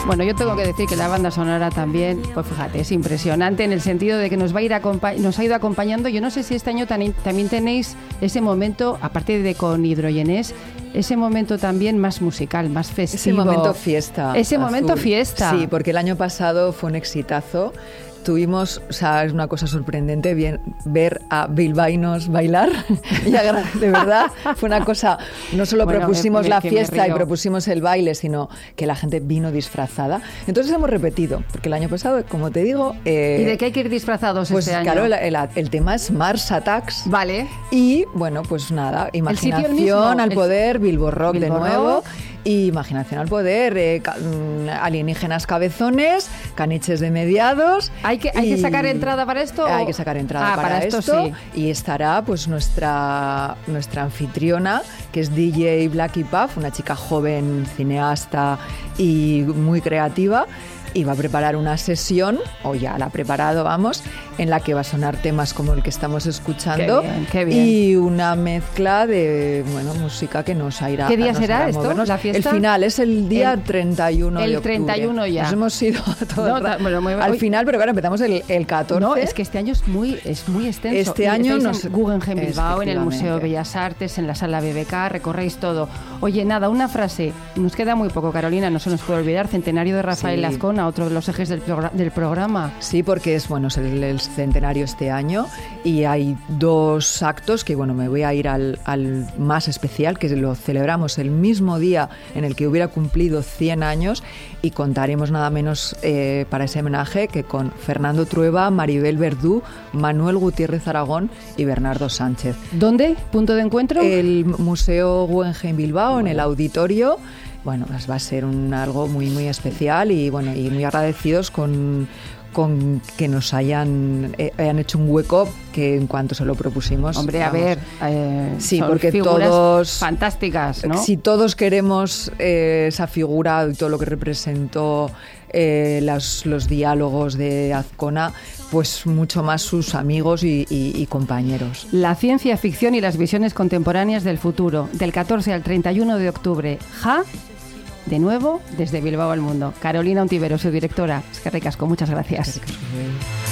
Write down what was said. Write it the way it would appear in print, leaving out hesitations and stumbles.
Bueno, yo tengo que decir que la banda sonora también, pues fíjate, es impresionante en el sentido de que nos ha ido acompañando. Yo no sé si este año también tenéis ese momento, aparte de con Hidrogenés, ese momento también más musical, más festivo. Ese momento fiesta. Ese momento fiesta. Sí, porque el año pasado fue un exitazo. Tuvimos, o sea, es una cosa sorprendente ver a bilbaínos bailar. Y de verdad, fue una cosa, no solo propusimos la fiesta y propusimos el baile, sino que la gente vino disfrazada. Entonces hemos repetido, porque el año pasado, como te digo... ¿Y de qué hay que ir disfrazados este año? Pues claro, el tema es Mars Attacks. Vale. Y, bueno, pues nada, imaginación al poder, Bilbo Rock de nuevo... Y imaginación al poder, alienígenas cabezones, caniches de mediados. ¿Hay que sacar entrada para esto? Hay que sacar entrada para esto sí. Y estará pues nuestra anfitriona, que es DJ Blacky Puff, una chica joven, cineasta y muy creativa. Y va a preparar una sesión, o ya la ha preparado, vamos, en la que va a sonar temas como el que estamos escuchando. Qué bien. Y una mezcla de música que nos irá. ¿Qué día será esto? ¿La fiesta? El final es el día 31 de octubre. El 31 ya. Nos hemos ido al final, pero claro, empezamos el 14. No, es que este año es muy extenso. Este año en Guggenheim Bilbao, en el Museo de Bellas Artes, en la Sala BBK, recorréis todo. Oye, nada, una frase. Nos queda muy poco, Carolina, no se nos puede olvidar. Centenario de Rafael Azcona, otro de los ejes del programa. Sí, porque es el centenario este año y hay dos actos que me voy a ir al más especial, que lo celebramos el mismo día en el que hubiera cumplido 100 años y contaremos nada menos para ese homenaje que con Fernando Trueba, Maribel Verdú, Manuel Gutiérrez Aragón y Bernardo Sánchez. ¿Dónde? ¿Punto de encuentro? El Museo Guggenheim Bilbao, en el auditorio. Bueno, pues va a ser algo muy, muy especial y muy agradecidos con que nos hayan hecho un hueco que en cuanto se lo propusimos... Hombre, a ver, sí, son porque figuras todos... fantásticas, ¿no? Si todos queremos esa figura y todo lo que representó los diálogos de Azcona, pues mucho más sus amigos y compañeros. La ciencia ficción y las visiones contemporáneas del futuro, del 14 al 31 de octubre. De nuevo, desde Bilbao al mundo. Carolina Ontivero, su directora. Es que ricasco, muchas gracias.